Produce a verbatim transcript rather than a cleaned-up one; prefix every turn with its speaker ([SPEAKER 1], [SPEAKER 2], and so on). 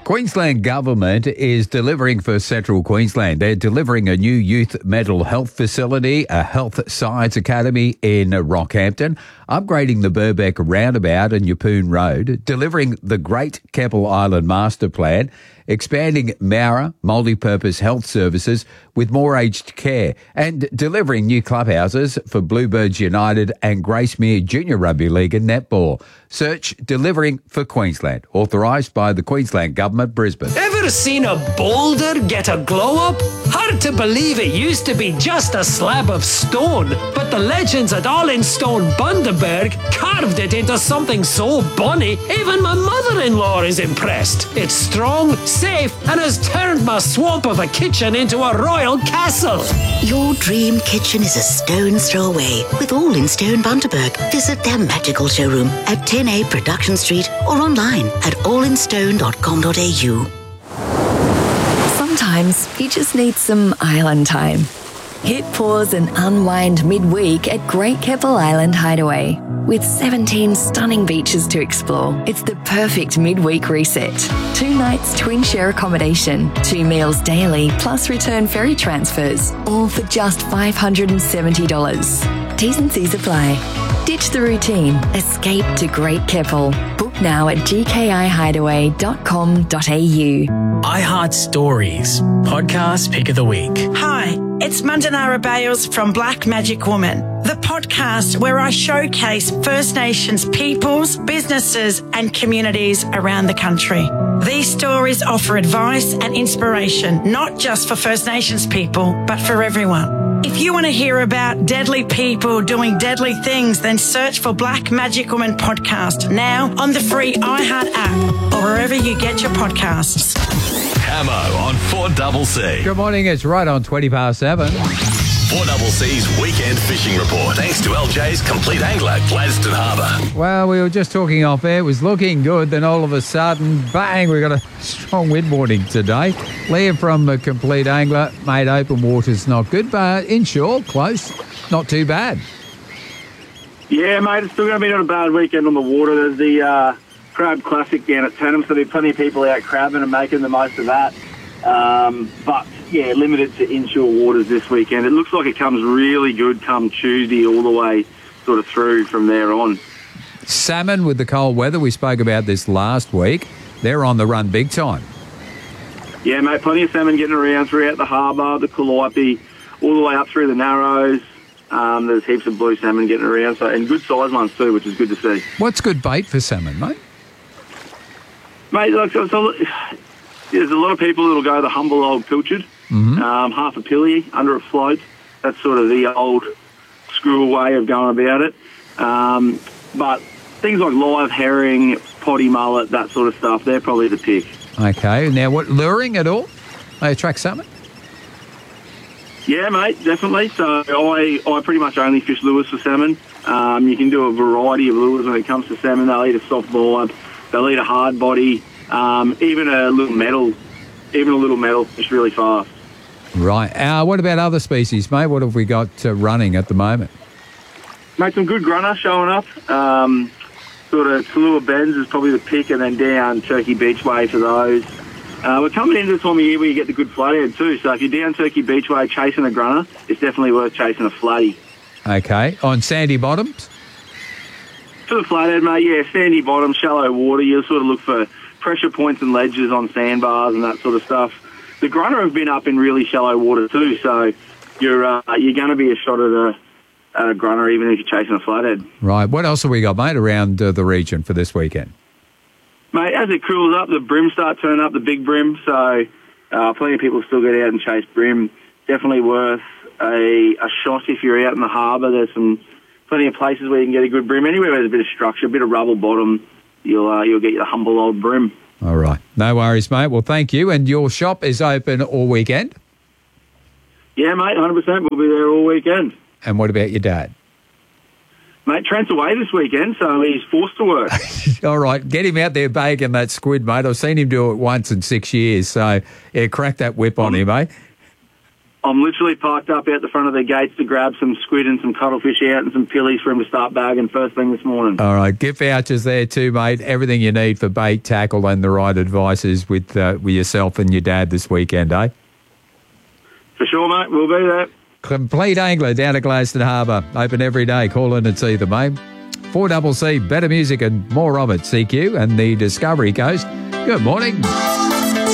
[SPEAKER 1] Queensland Government is delivering for Central Queensland. They're delivering a new youth mental health facility, a health science academy in Rockhampton, upgrading the Burbeck roundabout and Yeppoon Road, delivering the Great Keppel Island Master Plan, expanding Mara multi-purpose health services with more aged care, and delivering new clubhouses for Bluebirds United and Gracemere Junior Rugby League and Netball. Search Delivering for Queensland, authorised by the Queensland Government, Brisbane.
[SPEAKER 2] Ever seen a boulder get a glow-up? Hard to believe it used to be just a slab of stone, but the legends at All in Stone Bundaberg carved it into something so bonny, even my mother-in-law is impressed. It's strong, safe, and has turned my swamp of a kitchen into a royal castle.
[SPEAKER 3] Your dream kitchen is a stone's throw away with All in Stone Bundaberg. Visit their magical showroom at ten A Production Street or online at all in stone dot com dot a u.
[SPEAKER 4] Sometimes you just need some island time. Hit pause and unwind midweek at Great Keppel Island Hideaway. With seventeen stunning beaches to explore, it's the perfect midweek reset. Two nights twin share accommodation, two meals daily, plus return ferry transfers, all for just five hundred seventy dollars. T's and C's apply. Ditch the routine. Escape to Great Keppel. Book now at g k i hideaway dot com dot a u.
[SPEAKER 5] iHeart Stories, podcast pick of the week.
[SPEAKER 6] Hi, it's Mandanara Bales from Black Magic Woman, the podcast where I showcase First Nations peoples, businesses and communities around the country. These stories offer advice and inspiration, not just for First Nations people, but for everyone. If you want to hear about deadly people doing deadly things, then search for Black Magic Woman Podcast now on the free iHeart app or wherever you get your podcasts.
[SPEAKER 7] Camo on four C C.
[SPEAKER 1] Good morning, it's right on twenty past seven.
[SPEAKER 7] four C C's Weekend Fishing Report, thanks to L J's Complete Angler, Gladstone Harbour.
[SPEAKER 1] Well, we were just talking off air. It was looking good. Then all of a sudden, bang, we got a strong wind warning today. Liam from uh, Complete Angler, made open water's not good, but inshore, close, not too bad.
[SPEAKER 8] Yeah, mate, it's still going to be not a bad weekend on the water. There's the uh, Crab Classic down at Tenham, so there'll be plenty of people out crabbing and making the most of that. Um, but, yeah, limited to inshore waters this weekend. It looks like it comes really good come Tuesday all the way sort of through from there on.
[SPEAKER 1] Salmon with the cold weather, we spoke about this last week. They're on the run big time.
[SPEAKER 8] Yeah, mate, plenty of salmon getting around throughout the harbour, the Calliope, all the way up through the Narrows. Um, there's heaps of blue salmon getting around, so and good size ones too, which is good to see.
[SPEAKER 1] What's good bait for salmon, mate?
[SPEAKER 8] Mate, like, so, so, there's a lot of people that'll go the humble old pilchard,
[SPEAKER 1] mm-hmm.
[SPEAKER 8] um, half a pilly under a float. That's sort of the old school way of going about it. Um, but things like live herring, potty mullet, that sort of stuff, they're probably the pick.
[SPEAKER 1] Okay, now what, luring at all? They attract salmon?
[SPEAKER 8] Yeah, mate, definitely. So I, I pretty much only fish lures for salmon. Um, you can do a variety of lures when it comes to salmon. They'll eat a soft vibe, they'll eat a hard body, um, even a little metal, even a little metal fish really fast.
[SPEAKER 1] Right. Uh, what about other species, mate? What have we got uh, running at the moment?
[SPEAKER 8] Mate, some good grunner showing up. Um, sort of Tallulah Bends is probably the pick, and then down Turkey Beachway for those. Uh, we're coming into the time of year where you get the good flathead too. So if you're down Turkey Beachway chasing a grunner, it's definitely worth chasing a flatty.
[SPEAKER 1] Okay. On sandy bottoms?
[SPEAKER 8] For the flathead, mate, yeah, sandy bottom, shallow water. You'll sort of look for pressure points and ledges on sandbars and that sort of stuff. The grunner have been up in really shallow water too, so you're uh, you're going to be a shot at a, at a grunner even if you're chasing a flathead.
[SPEAKER 1] Right. What else have we got, mate, around uh, the region for this weekend?
[SPEAKER 8] Mate, as it cools up, the brim start turning up, the big brim, so uh, plenty of people still get out and chase brim. Definitely worth a, a shot if you're out in the harbour. There's some plenty of places where you can get a good brim. Anywhere where there's a bit of structure, a bit of rubble bottom, you'll uh, you'll get your humble old brim.
[SPEAKER 1] All right. No worries, mate. Well, thank you. And your shop is open all weekend?
[SPEAKER 8] Yeah, mate, one hundred percent. We'll be there all weekend.
[SPEAKER 1] And what about your dad?
[SPEAKER 8] Mate, Trent's away this weekend, so he's forced to work.
[SPEAKER 1] All right, get him out there baking that squid, mate. I've seen him do it once in six years, so yeah, crack that whip on
[SPEAKER 8] I'm,
[SPEAKER 1] him, eh?
[SPEAKER 8] I'm literally parked up out the front of the gates to grab some squid and some cuttlefish out and some pillies for him to start bagging first thing this morning.
[SPEAKER 1] All right, gift vouchers there too, mate. Everything you need for bait, tackle and the right advice is with, uh, with yourself and your dad this weekend, eh?
[SPEAKER 8] For sure, mate. We'll be there.
[SPEAKER 1] Complete Angler down at Gladstone Harbour. Open every day. Call in and see them, mate. four C C, better music and more of it. C Q and the Discovery Coast. Good morning.